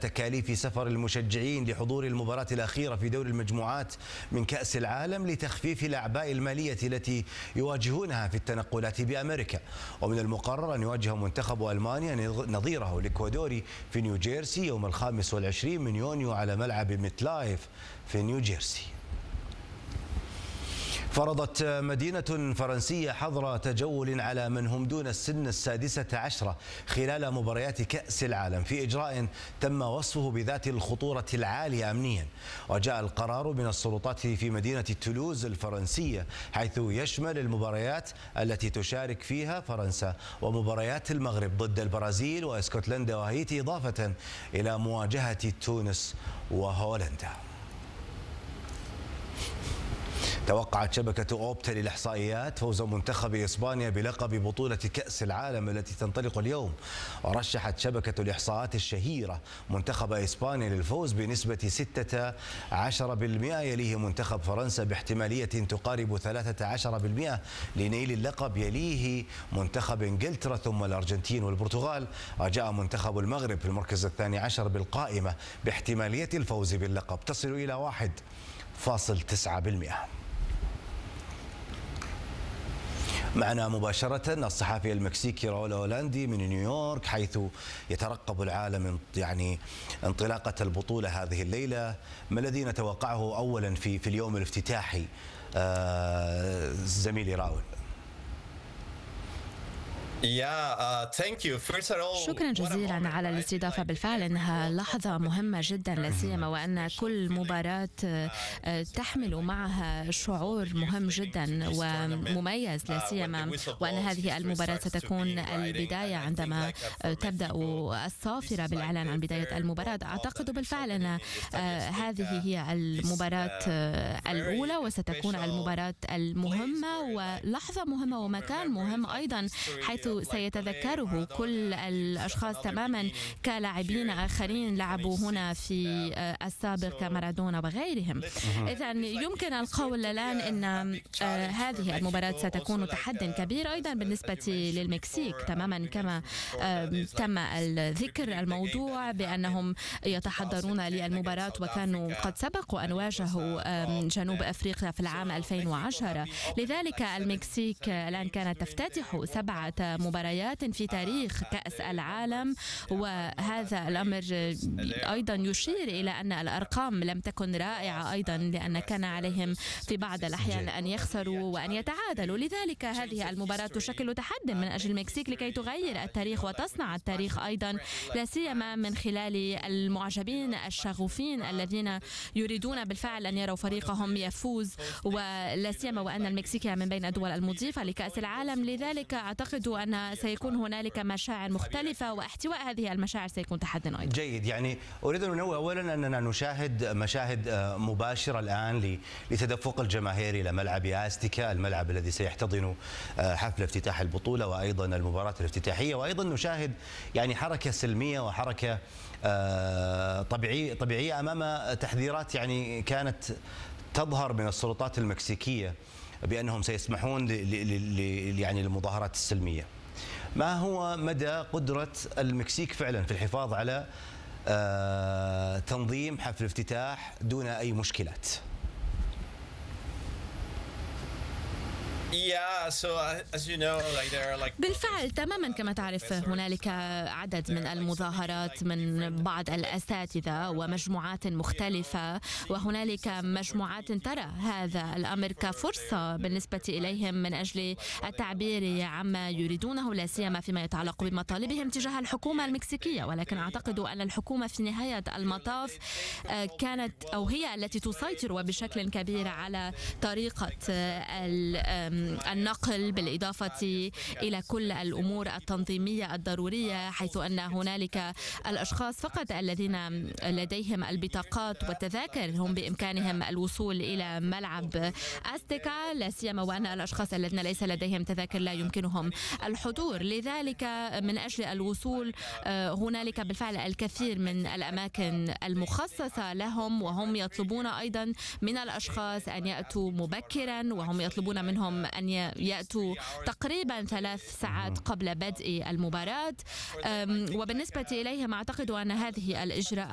تكاليف سفر المشجعين لحضور المباراة الأخيرة في دور المجموعات من كأس العالم لتخفيف الأعباء المالية التي يواجهونها في التنقلات بأمريكا. ومن المقرر أن يواجه منتخب ألمانيا نظيره الإكوادوري في نيوجيرسي يوم 25 من يونيو على ملعب ميتلايف في نيوجيرسي. فرضت مدينة فرنسية حظر تجول على من هم دون السن 16 خلال مباريات كأس العالم في إجراء تم وصفه بذات الخطورة العالية أمنيا. وجاء القرار من السلطات في مدينة تولوز الفرنسية، حيث يشمل المباريات التي تشارك فيها فرنسا ومباريات المغرب ضد البرازيل واسكتلندا وهايتي، إضافة إلى مواجهة تونس وهولندا. توقعت شبكة أوبتا للإحصائيات فوز منتخب إسبانيا بلقب بطولة كأس العالم التي تنطلق اليوم. ورشحت شبكة الإحصاءات الشهيرة منتخب إسبانيا للفوز بنسبة 16%، يليه منتخب فرنسا باحتمالية تقارب 13% لنيل اللقب، يليه منتخب إنجلترا ثم الأرجنتين والبرتغال، وجاء منتخب المغرب في المركز ال12 بالقائمة باحتمالية الفوز باللقب تصل إلى 1.9%. معنا مباشرة الصحفي المكسيكي راول هولاندي من نيويورك، حيث يترقب العالم انطلاقة البطولة هذه الليلة. ما الذي نتوقعه أولا في اليوم الافتتاحي زميلي راول؟ شكرا جزيلا على الاستضافة. بالفعل إنها لحظة مهمة جدا، لا سيما وأن كل مباراة تحمل معها شعور مهم جدا ومميز، لا سيما وأن هذه المباراة ستكون البداية عندما تبدأ الصافرة بالإعلان عن بداية المباراة. أعتقد بالفعل أن هذه هي المباراة الأولى وستكون المباراة المهمة ولحظة مهمة ومكان مهم أيضا، حيث سيتذكره كل الأشخاص تماما كلاعبين آخرين لعبوا هنا في السابق كمارادونا وغيرهم. إذن يمكن القول الآن أن هذه المباراة ستكون تحدي كبير أيضا بالنسبة للمكسيك، تماما كما تم الذكر الموضوع بأنهم يتحضرون للمباراة وكانوا قد سبقوا أن واجهوا جنوب أفريقيا في العام 2010. لذلك المكسيك الآن كانت تفتتح 7 مباريات في تاريخ كأس العالم، وهذا الأمر أيضا يشير إلى أن الأرقام لم تكن رائعة أيضا، لأن كان عليهم في بعض الأحيان أن يخسروا وأن يتعادلوا. لذلك هذه المباراة تشكل تحدي من أجل المكسيك لكي تغير التاريخ وتصنع التاريخ أيضا، لا سيما من خلال المعجبين الشغوفين الذين يريدون بالفعل أن يروا فريقهم يفوز، ولا سيما وأن المكسيك من بين الدول المضيفة لكأس العالم. لذلك أعتقد أن سيكون هنالك مشاعر مختلفة، واحتواء هذه المشاعر سيكون تحدي أيضا. جيد، يعني أريد أن أنوه أولا أننا نشاهد مشاهد مباشرة الآن لتدفق الجماهير إلى ملعب أستيكا، الملعب الذي سيحتضن حفل افتتاح البطولة وأيضا المباراة الافتتاحية، وأيضا نشاهد يعني حركة سلمية وحركة طبيعية أمام تحذيرات يعني كانت تظهر من السلطات المكسيكية بأنهم سيسمحون يعني للمظاهرات السلمية. ما هو مدى قدرة المكسيك فعلا في الحفاظ على تنظيم حفل افتتاح دون أي مشكلات؟ بالفعل تماما كما تعرف هنالك عدد من المظاهرات من بعض الأساتذة ومجموعات مختلفة، وهنالك مجموعات ترى هذا الأمر كفرصة بالنسبة إليهم من أجل التعبير عما يريدونه، لا سيما فيما يتعلق بمطالبهم تجاه الحكومة المكسيكية. ولكن أعتقد أن الحكومة في نهاية المطاف كانت أو هي التي تسيطر وبشكل كبير على طريقة النقل، بالإضافة إلى كل الأمور التنظيمية الضرورية، حيث أن هنالك الأشخاص فقط الذين لديهم البطاقات والتذاكر هم بإمكانهم الوصول إلى ملعب أستيكا، لا سيما وأن الأشخاص الذين ليس لديهم تذاكر لا يمكنهم الحضور. لذلك من أجل الوصول هنالك بالفعل الكثير من الأماكن المخصصة لهم، وهم يطلبون أيضا من الأشخاص أن يأتوا مبكرا، وهم يطلبون منهم أن يأتوا تقريبا 3 ساعات قبل بدء المباراة. وبالنسبة إليهم أعتقد أن هذه الإجراءات